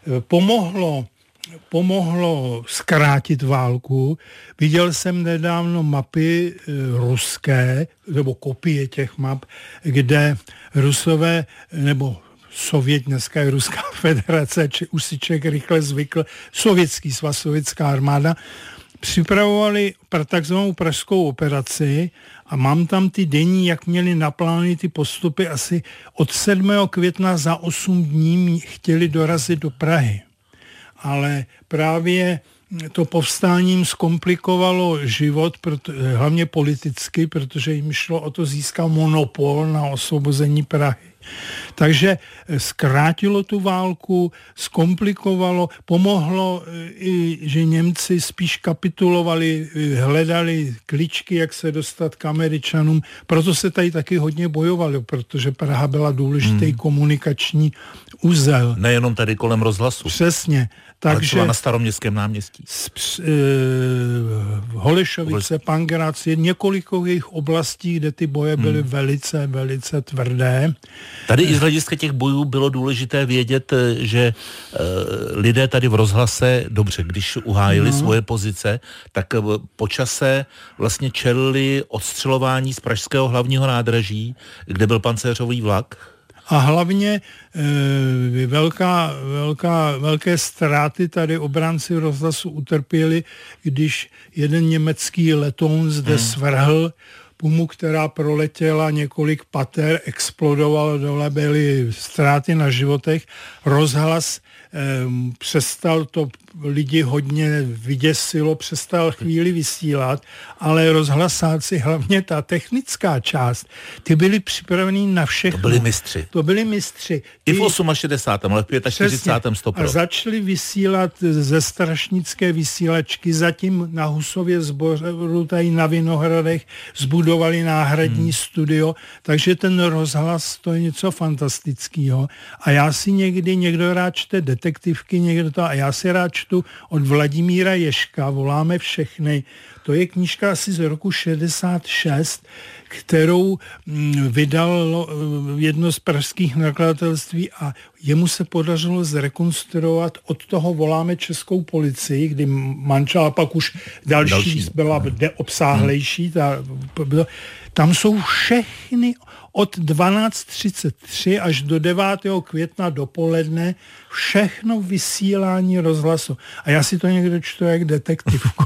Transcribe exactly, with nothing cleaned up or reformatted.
pomohlo pomohlo zkrátit válku. Viděl jsem nedávno mapy e, ruské, nebo kopie těch map, kde Rusové, nebo Sovět, dneska je Ruská federace, či už si člověk rychle zvykl, Sovětský svaz, sovětská armáda, připravovali pro takzvanou pražskou operaci a mám tam ty denní, jak měli naplány ty postupy, asi od sedmého května za osm dní chtěli dorazit do Prahy. Ale právě to povstáním zkomplikovalo život, proto, hlavně politicky, protože jim šlo o to získat monopol na osvobození Prahy. Takže zkrátilo tu válku, zkomplikovalo, pomohlo i, že Němci spíš kapitulovali, hledali kličky, jak se dostat k Američanům. Proto se tady taky hodně bojovalo, protože Praha byla důležitý hmm. komunikační uzel. Nejenom tady kolem rozhlasu. Přesně. Takže ale na Staroměstském náměstí. Z, e, Holešovice, Pankrác, je několik jejich oblastí, kde ty boje byly hmm. velice, velice tvrdé. Tady i z hlediska těch bojů bylo důležité vědět, že e, lidé tady v rozhlase, dobře, když uhájili no. svoje pozice, tak po čase vlastně čelili odstřelování z pražského hlavního nádraží, kde byl pancéřový vlak. A hlavně e, velká, velká, velké ztráty tady obránci rozhlasu utrpěli, když jeden německý letoun zde hmm. svrhl pumu, která proletěla několik pater, explodovala dole, byly ztráty na životech. Rozhlas e, přestal to lidi hodně vyděsilo, přestal chvíli vysílat, ale rozhlasáci, hlavně ta technická část, ty byli připravení na všechno. To byli mistři. To byli mistři. I v šedesátém osmém, ale v čtyřicátém pátém stopro. A začali vysílat ze strašnické vysílačky, zatím na Husově Zboru, tady na Vinohradech, zbudovali náhradní hmm. studio, takže ten rozhlas, to je něco fantastického. A já si někdy, někdo rád čte detektivky, někdo to, a já si rád čtu od Vladimíra Ježka, Voláme všechny. To je knížka asi z roku šedesát šest, kterou vydal jedno z pražských nakladatelství a jemu se podařilo zrekonstruovat od toho Voláme českou policii, kdy manžel, a pak už další, další. byla obsáhlejší. Ta, tam jsou všechny od dvanáct třicet tři až do devátého května dopoledne všechno vysílání rozhlasu. A já si to někdo čtu jak detektivku.